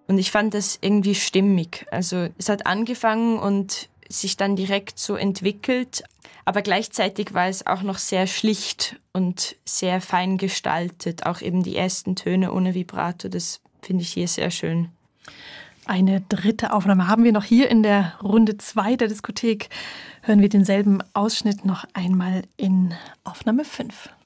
Und ich fand das irgendwie stimmig. Also es hat angefangen und sich dann direkt so entwickelt. Aber gleichzeitig war es auch noch sehr schlicht und sehr fein gestaltet. Auch eben die ersten Töne ohne Vibrato, das finde ich hier sehr schön. Eine dritte Aufnahme haben wir noch hier in der Runde 2 der Diskothek. Hören wir denselben Ausschnitt noch einmal in Aufnahme 5.